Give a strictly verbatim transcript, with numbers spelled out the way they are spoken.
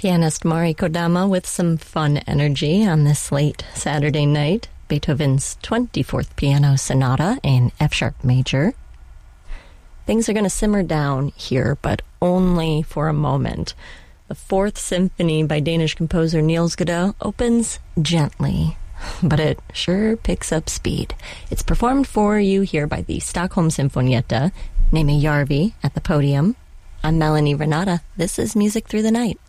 Pianist Mari Kodama with some fun energy on this late Saturday night. Beethoven's twenty-fourth Piano Sonata in F-sharp major. Things are going to simmer down here, but only for a moment. The Fourth Symphony by Danish composer Niels Godot opens gently, but it sure picks up speed. It's performed for you here by the Stockholm Sinfonietta, Nemi Järvi at the podium. I'm Melanie Renata. This is Music Through the Night.